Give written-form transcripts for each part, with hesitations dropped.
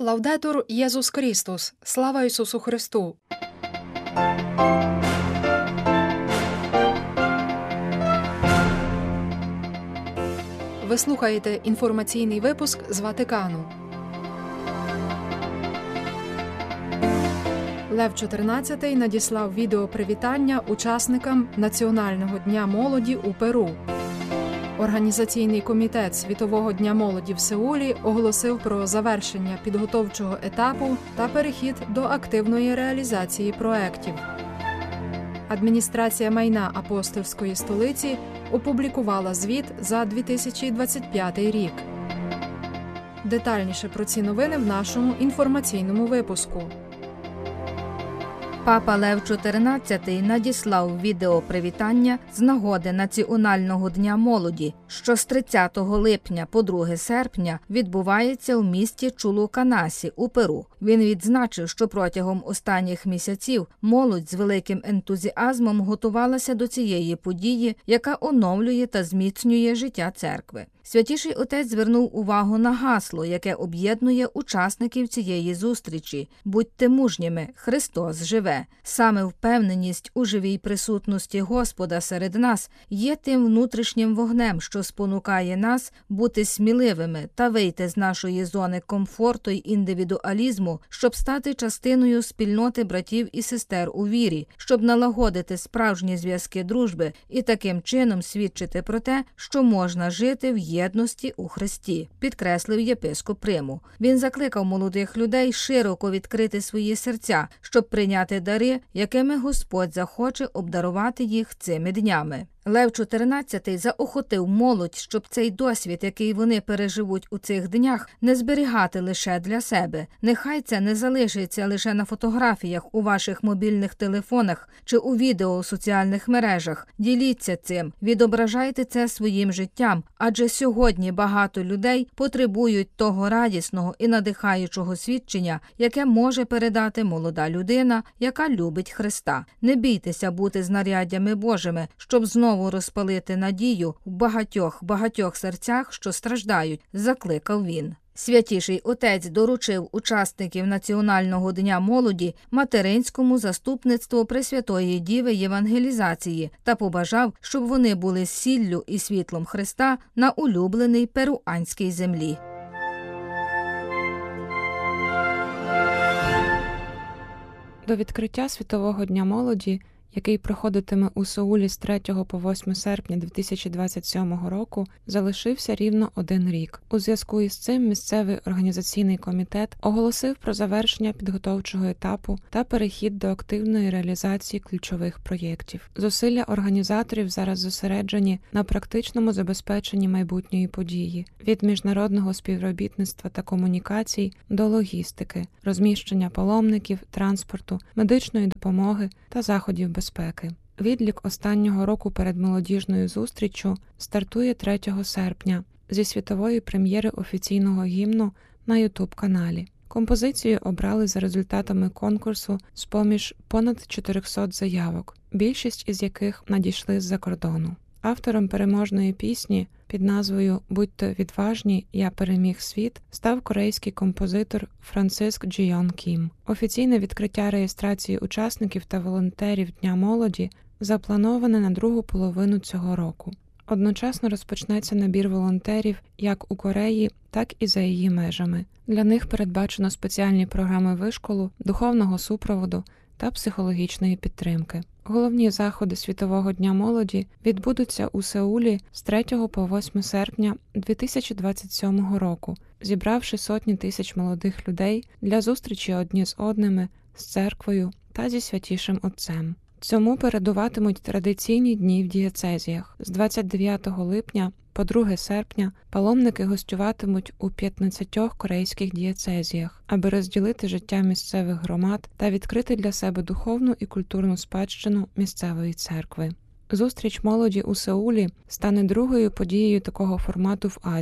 Лаудетур Єсус Христос! Слава Ісусу Христу! Ви слухаєте інформаційний випуск з Ватикану. Лев XIV надіслав відеопривітання учасникам Національного дня молоді у Перу. Організаційний комітет Світового дня молоді в Сеулі оголосив про завершення підготовчого етапу та перехід до активної реалізації проєктів. Адміністрація майна Апостольської столиці опублікувала звіт за 2025 рік. Детальніше про ці новини в нашому інформаційному випуску. Папа Лев XIV надіслав відеопривітання з нагоди Національного дня молоді, що з 30 липня по 2 серпня відбувається у місті Чулуканасі у Перу. Він відзначив, що протягом останніх місяців молодь з великим ентузіазмом готувалася до цієї події, яка оновлює та зміцнює життя церкви. Святіший Отець звернув увагу на гасло, яке об'єднує учасників цієї зустрічі «Будьте мужніми, Христос живе». Саме впевненість у живій присутності Господа серед нас є тим внутрішнім вогнем, що спонукає нас бути сміливими та вийти з нашої зони комфорту й індивідуалізму, щоб стати частиною спільноти братів і сестер у вірі, щоб налагодити справжні зв'язки дружби і таким чином свідчити про те, що можна жити в єдності у Христі, підкреслив єпископ Риму. Він закликав молодих людей широко відкрити свої серця, щоб прийняти дари, якими Господь захоче обдарувати їх цими днями. Лев XIV заохотив молодь, щоб цей досвід, який вони переживуть у цих днях, не зберігати лише для себе. Нехай це не залишиться лише на фотографіях у ваших мобільних телефонах чи у відео у соціальних мережах. Діліться цим, відображайте це своїм життям, адже сьогодні багато людей потребують того радісного і надихаючого свідчення, яке може передати молода людина, яка любить Христа. Не бійтеся бути знаряддями Божими, щоб знову розпалити надію в багатьох серцях, що страждають, закликав він. Святіший Отець доручив учасників Національного дня молоді материнському заступництву Пресвятої Діви євангелізації та побажав, щоб вони були сіллю і світлом Христа на улюбленій перуанській землі. До відкриття Світового дня молоді, який проходитиме у Сеулі з 3 по 8 серпня 2027 року, залишився рівно 1 рік. У зв'язку із цим місцевий організаційний комітет оголосив про завершення підготовчого етапу та перехід до активної реалізації ключових проєктів. Зусилля організаторів зараз зосереджені на практичному забезпеченні майбутньої події, від міжнародного співробітництва та комунікацій до логістики, розміщення паломників, транспорту, медичної допомоги та заходів безпеки. Відлік останнього року перед молодіжною зустріччю стартує 3 серпня зі світової прем'єри офіційного гімну на YouTube-каналі. Композицію обрали за результатами конкурсу з-поміж понад 400 заявок, більшість із яких надійшли з-за кордону. Автором переможної пісні під назвою «Будьте відважні, я переміг світ» став корейський композитор Франциск Джійон Кім. Офіційне відкриття реєстрації учасників та волонтерів Дня молоді заплановане на другу половину цього року. Одночасно розпочнеться набір волонтерів як у Кореї, так і за її межами. Для них передбачено спеціальні програми вишколу, духовного супроводу та психологічної підтримки. Головні заходи Світового дня молоді відбудуться у Сеулі з 3 по 8 серпня 2027 року, зібравши сотні тисяч молодих людей для зустрічі одні з одними, з церквою та зі Святішим Отцем. Цьому передуватимуть традиційні дні в дієцезіях. З 29 липня по 2 серпня паломники гостюватимуть у 15 корейських дієцезіях, аби розділити життя місцевих громад та відкрити для себе духовну і культурну спадщину місцевої церкви. Зустріч молоді у Сеулі стане другою подією такого формату в Азії.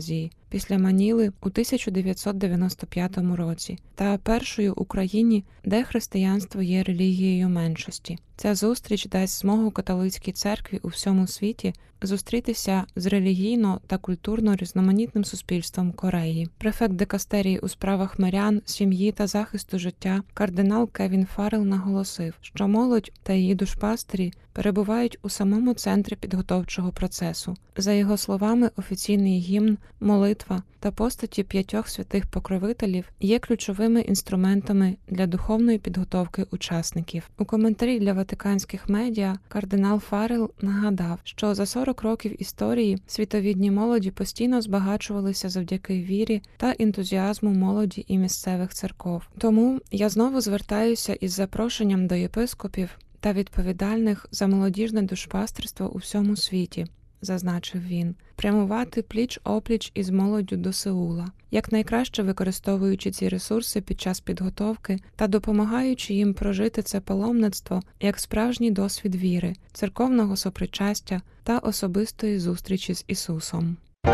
після Маніли у 1995 році та першою у країні, де християнство є релігією меншості. Ця зустріч дасть змогу католицькій церкві у всьому світі зустрітися з релігійно та культурно різноманітним суспільством Кореї. Префект дикастерії у справах мирян, сім'ї та захисту життя кардинал Кевін Фаррелл наголосив, що молодь та її душпастері перебувають у самому центрі підготовчого процесу. За його словами, офіційний гімн, молитва та постаті 5 святих покровителів є ключовими інструментами для духовної підготовки учасників. У коментарі для ватиканських медіа кардинал Фаррелл нагадав, що за 40 років історії світові дні молоді постійно збагачувалися завдяки вірі та ентузіазму молоді і місцевих церков. Тому я знову звертаюся із запрошенням до єпископів та відповідальних за молодіжне душпастерство у всьому світі, зазначив він, прямувати пліч-опліч із молоддю до Сеула, якнайкраще використовуючи ці ресурси під час підготовки та допомагаючи їм прожити це паломництво як справжній досвід віри, церковного сопричастя та особистої зустрічі з Ісусом.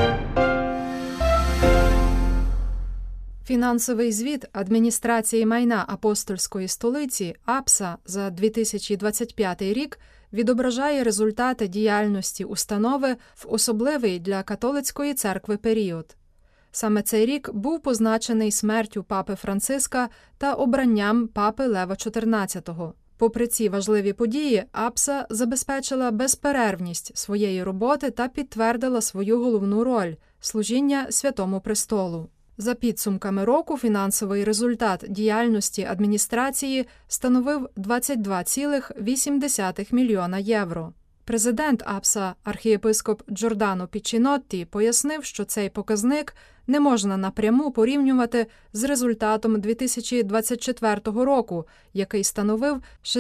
Фінансовий звіт Адміністрації майна Апостольської столиці АПСА за 2025 рік відображає результати діяльності установи в особливий для католицької церкви період. Саме цей рік був позначений смертю папи Франциска та обранням папи Лева XIV. Попри ці важливі події, АПСА забезпечила безперервність своєї роботи та підтвердила свою головну роль – служіння Святому Престолу. За підсумками року фінансовий результат діяльності адміністрації становив 22,8 мільйона євро. Президент АПСА, архієпископ Джордано Пічінотті, пояснив, що цей показник не можна напряму порівнювати з результатом 2024 року, який становив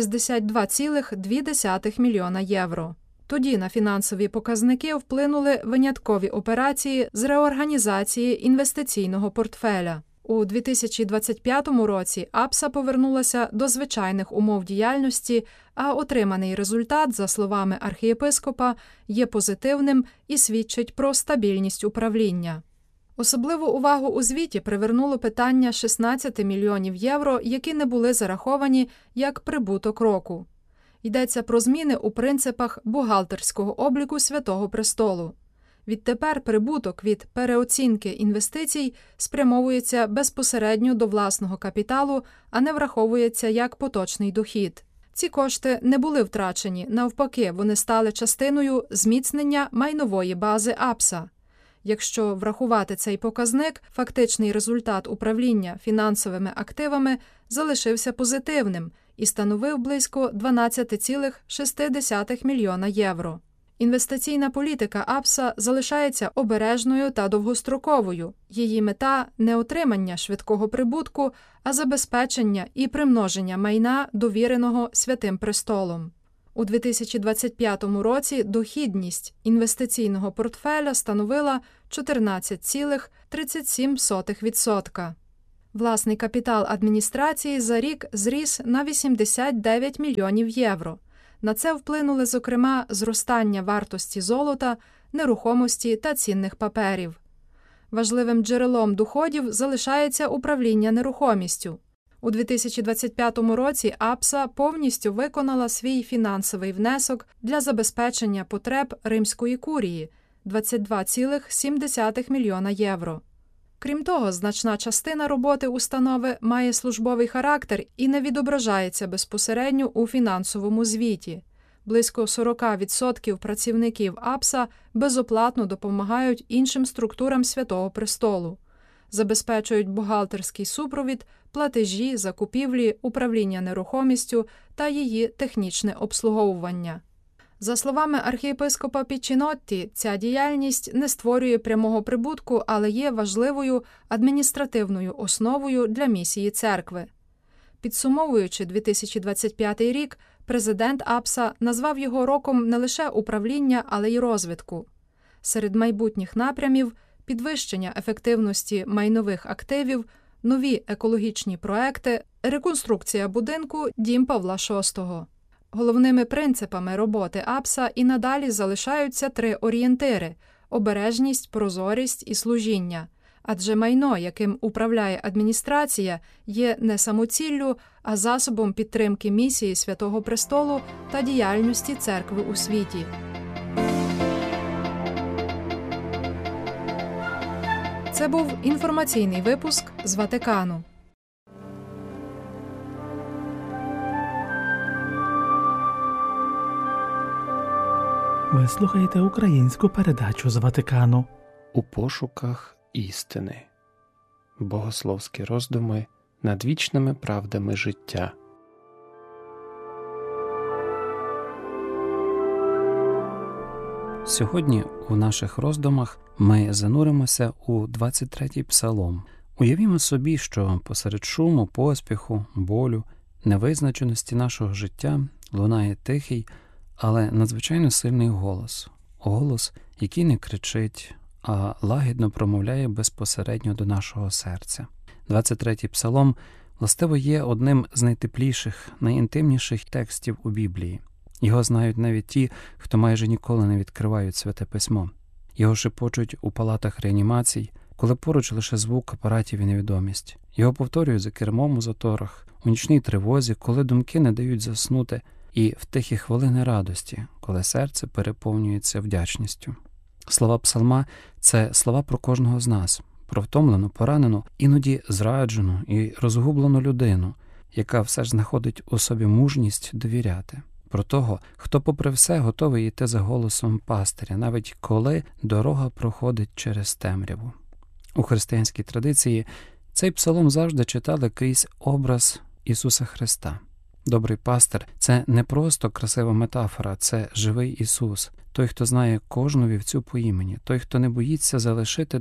62,2 мільйона євро. Тоді на фінансові показники вплинули виняткові операції з реорганізації інвестиційного портфеля. У 2025 році АПСА повернулася до звичайних умов діяльності, а отриманий результат, за словами архієпископа, є позитивним і свідчить про стабільність управління. Особливу увагу у звіті привернуло питання 16 мільйонів євро, які не були зараховані як прибуток року. Йдеться про зміни у принципах бухгалтерського обліку Святого Престолу. Відтепер прибуток від переоцінки інвестицій спрямовується безпосередньо до власного капіталу, а не враховується як поточний дохід. Ці кошти не були втрачені, навпаки, вони стали частиною зміцнення майнової бази АПСА. Якщо врахувати цей показник, фактичний результат управління фінансовими активами залишився позитивним і становив близько 12,6 мільйона євро. Інвестиційна політика АПСА залишається обережною та довгостроковою. Її мета – не отримання швидкого прибутку, а забезпечення і примноження майна, довіреного Святим Престолом. У 2025 році дохідність інвестиційного портфеля становила 14,37%. Власний капітал адміністрації за рік зріс на 89 мільйонів євро. На це вплинули, зокрема, зростання вартості золота, нерухомості та цінних паперів. Важливим джерелом доходів залишається управління нерухомістю. У 2025 році АПСА повністю виконала свій фінансовий внесок для забезпечення потреб Римської курії – 22,7 мільйона євро. Крім того, значна частина роботи установи має службовий характер і не відображається безпосередньо у фінансовому звіті. Близько 40% працівників АПСА безоплатно допомагають іншим структурам Святого Престолу. Забезпечують бухгалтерський супровід, платежі, закупівлі, управління нерухомістю та її технічне обслуговування. За словами архієпископа Пічінотті, ця діяльність не створює прямого прибутку, але є важливою адміністративною основою для місії церкви. Підсумовуючи 2025 рік, президент АПСА назвав його роком не лише управління, але й розвитку. Серед майбутніх напрямів – підвищення ефективності майнових активів, нові екологічні проекти, реконструкція будинку «Дім Павла VI». Головними принципами роботи АПСА і надалі залишаються 3 орієнтири – обережність, прозорість і служіння. Адже майно, яким управляє адміністрація, є не самоціллю, а засобом підтримки місії Святого Престолу та діяльності церкви у світі. Це був інформаційний випуск з Ватикану. Ви слухаєте українську передачу з Ватикану. У пошуках істини. Богословські роздуми над вічними правдами життя. Сьогодні у наших роздумах ми зануримося у 23-й псалом. Уявімо собі, що посеред шуму, поспіху, болю, невизначеності нашого життя лунає тихий, але надзвичайно сильний голос. Голос, який не кричить, а лагідно промовляє безпосередньо до нашого серця. 23-й псалом, властиво, є одним з найтепліших, найінтимніших текстів у Біблії. Його знають навіть ті, хто майже ніколи не відкривають Святе Письмо. Його шепочуть у палатах реанімацій, коли поруч лише звук апаратів і невідомість. Його повторюють за кермом у заторах, у нічній тривозі, коли думки не дають заснути, і в тихі хвилини радості, коли серце переповнюється вдячністю. Слова псалма – це слова про кожного з нас, про втомлену, поранену, іноді зраджену і розгублену людину, яка все ж знаходить у собі мужність довіряти. Про того, хто попри все готовий йти за голосом пастиря, навіть коли дорога проходить через темряву. У християнській традиції цей псалом завжди читали крізь образ Ісуса Христа. Добрий пастир – це не просто красива метафора, це живий Ісус. Той, хто знає кожну вівцю по імені, той, хто не боїться залишити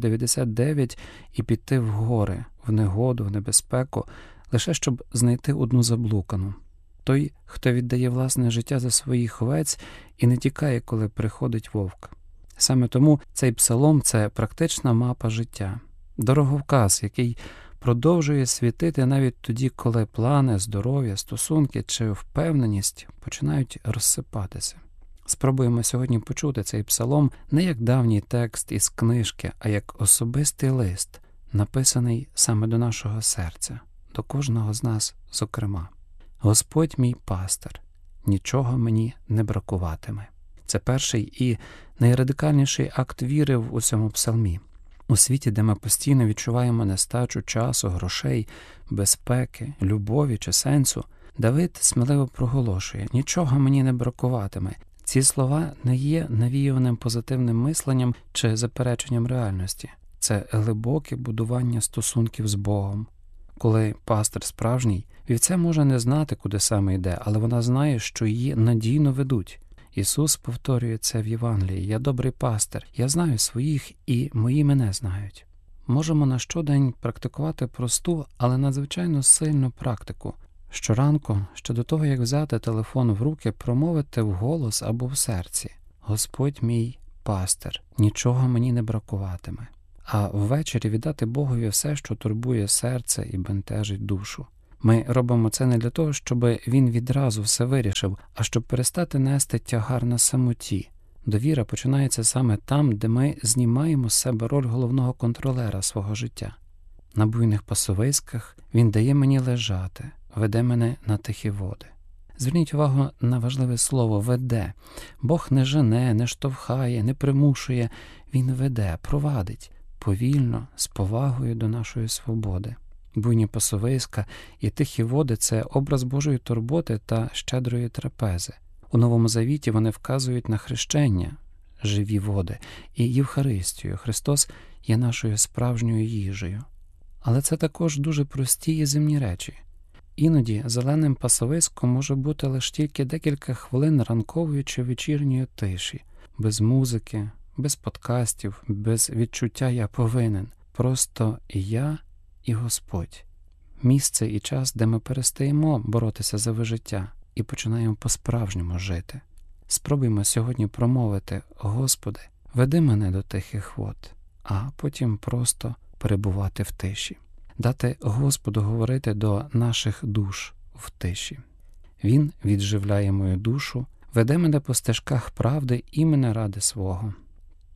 99 і піти в гори, в негоду, в небезпеку, лише щоб знайти одну заблукану. Той, хто віддає власне життя за своїх овець і не тікає, коли приходить вовк. Саме тому цей псалом – це практична мапа життя, дороговказ, який продовжує світити навіть тоді, коли плани, здоров'я, стосунки чи впевненість починають розсипатися. Спробуємо сьогодні почути цей псалом не як давній текст із книжки, а як особистий лист, написаний саме до нашого серця, до кожного з нас зокрема. «Господь мій пастир, нічого мені не бракуватиме». Це перший і найрадикальніший акт віри в усьому псалмі. У світі, де ми постійно відчуваємо нестачу часу, грошей, безпеки, любові чи сенсу, Давид сміливо проголошує «нічого мені не бракуватиме». Ці слова не є навіюваним позитивним мисленням чи запереченням реальності. Це глибоке будування стосунків з Богом. Коли пастир справжній, вівця може не знати, куди саме йде, але вона знає, що її надійно ведуть. Ісус повторює це в Євангелії: «Я добрий пастир, я знаю своїх, і мої мене знають». Можемо на щодень практикувати просту, але надзвичайно сильну практику. Щоранку, ще до того, як взяти телефон в руки, промовити вголос або в серці: «Господь мій пастир, нічого мені не бракуватиме». А ввечері віддати Богові все, що турбує серце і бентежить душу. Ми робимо це не для того, щоб Він відразу все вирішив, а щоб перестати нести тягар на самоті. Довіра починається саме там, де ми знімаємо з себе роль головного контролера свого життя. На буйних пасовиськах Він дає мені лежати, веде мене на тихі води. Зверніть увагу на важливе слово «веде». Бог не жене, не штовхає, не примушує. Він веде, провадить, повільно, з повагою до нашої свободи. Буйні пасовиська і тихі води – це образ Божої турботи та щедрої трапези. У Новому Завіті вони вказують на хрещення, живі води, і Євхаристію. Христос є нашою справжньою їжею. Але це також дуже прості і земні речі. Іноді зеленим пасовиськом може бути лише тільки декілька хвилин ранкової чи вечірньої тиші, без музики, без подкастів, без відчуття «я повинен». Просто я і Господь. Місце і час, де ми перестаємо боротися за вижиття і починаємо по-справжньому жити. Спробуймо сьогодні промовити: «Господи, веди мене до тихих вод», а потім просто перебувати в тиші. Дати Господу говорити до наших душ в тиші. Він відживляє мою душу, веде мене по стежках правди імені ради свого.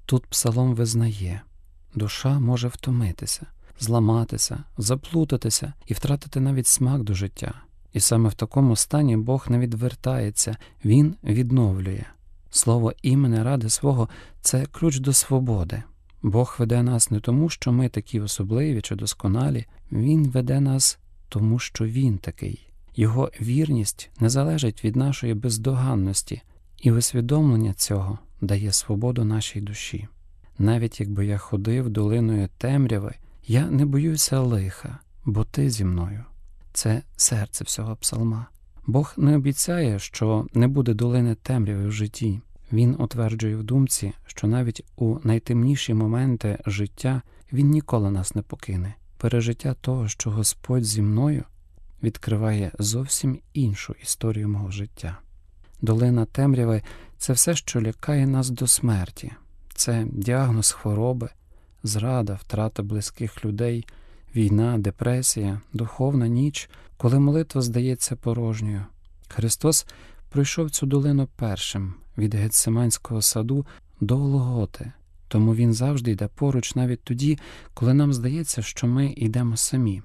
Тут псалом визнає, душа може втомитися, зламатися, заплутатися і втратити навіть смак до життя. І саме в такому стані Бог не відвертається, Він відновлює. Слово імені ради свого – це ключ до свободи. Бог веде нас не тому, що ми такі особливі чи досконалі, Він веде нас тому, що Він такий. Його вірність не залежить від нашої бездоганності, і усвідомлення цього дає свободу нашій душі. Навіть якби я ходив долиною темряви, я не боюся лиха, бо ти зі мною. Це серце всього псалма. Бог не обіцяє, що не буде долини темряви в житті. Він утверджує в думці, що навіть у найтемніші моменти життя Він ніколи нас не покине. Пережиття того, що Господь зі мною, відкриває зовсім іншу історію мого життя. Долина темряви – це все, що лякає нас до смерті. Це діагноз хвороби, зрада, втрата близьких людей, війна, депресія, духовна ніч, коли молитва здається порожньою. Христос пройшов цю долину першим, від Гетсиманського саду до Голготи, тому Він завжди йде поруч навіть тоді, коли нам здається, що ми йдемо самі.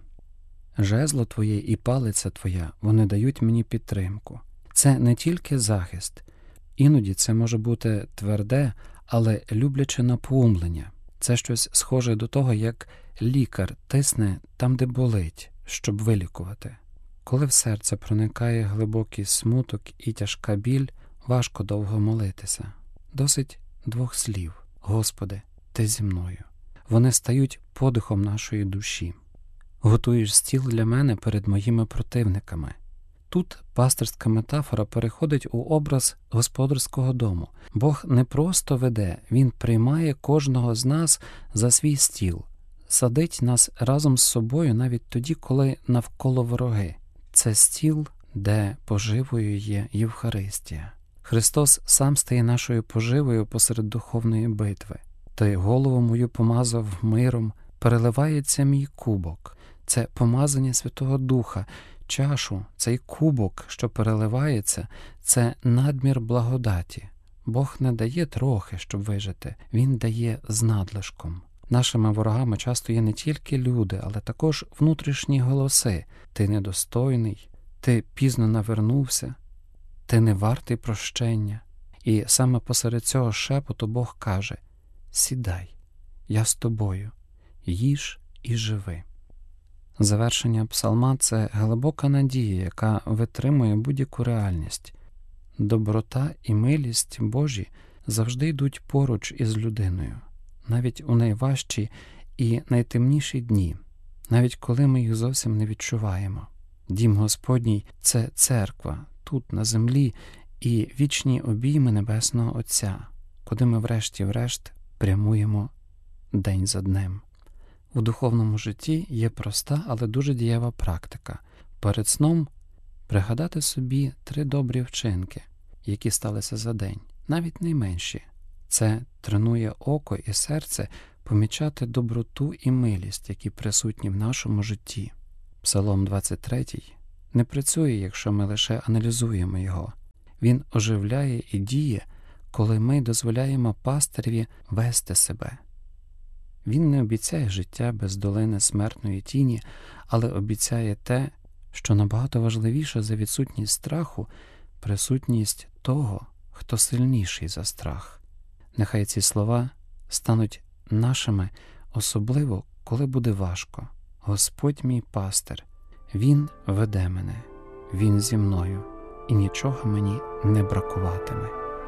Жезло Твоє і палиця Твоя, вони дають мені підтримку. Це не тільки захист. Іноді це може бути тверде, але любляче напоумлення. Це щось схоже до того, як лікар тисне там, де болить, щоб вилікувати. Коли в серце проникає глибокий смуток і тяжка біль, важко довго молитися. Досить 2 слів. Господи, Ти зі мною. Вони стають подихом нашої душі. Готуєш стіл для мене перед моїми противниками. Тут пастирська метафора переходить у образ господарського дому. Бог не просто веде, Він приймає кожного з нас за свій стіл, садить нас разом з собою навіть тоді, коли навколо вороги. Це стіл, де поживою є Євхаристія. Христос сам стає нашою поживою посеред духовної битви. Ти голову мою помазав миром, переливається мій кубок. Це помазання Святого Духа, чашу, цей кубок, що переливається, це надмір благодаті. Бог не дає трохи, щоб вижити, Він дає з надлишком. Нашими ворогами часто є не тільки люди, але також внутрішні голоси. Ти недостойний, ти пізно навернувся, ти не вартий прощення. І саме посеред цього шепоту Бог каже: «Сідай, я з тобою, їж і живи». Завершення псалма – це глибока надія, яка витримує будь-яку реальність. Доброта і милість Божі завжди йдуть поруч із людиною, навіть у найважчі і найтемніші дні, навіть коли ми їх зовсім не відчуваємо. Дім Господній – це церква, тут, на землі, і вічні обійми Небесного Отця, куди ми врешті-решт прямуємо день за днем. У духовному житті є проста, але дуже дієва практика. Перед сном пригадати собі 3 добрі вчинки, які сталися за день, навіть найменші. Це тренує око і серце помічати доброту і милість, які присутні в нашому житті. Псалом 23 не працює, якщо ми лише аналізуємо його. Він оживляє і діє, коли ми дозволяємо пастиреві вести себе. Він не обіцяє життя без долини смертної тіні, але обіцяє те, що набагато важливіше за відсутність страху – присутність того, хто сильніший за страх. Нехай ці слова стануть нашими, особливо, коли буде важко. Господь мій пастир, Він веде мене, Він зі мною, і нічого мені не бракуватиме.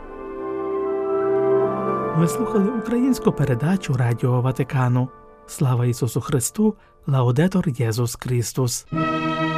Ви слухали українську передачу Радіо Ватикану. Слава Ісусу Христу! Лаудетор Єсус Христос!